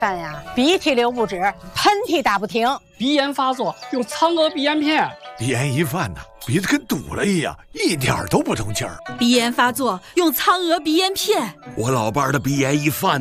但呀，鼻涕流不止，喷嚏打不停， 鼻炎发作用苍娥鼻炎片。 鼻炎一犯呢，鼻子跟堵了一样，一点都不通气儿。 鼻炎发作用苍娥鼻炎片。 我老伴儿的鼻炎一犯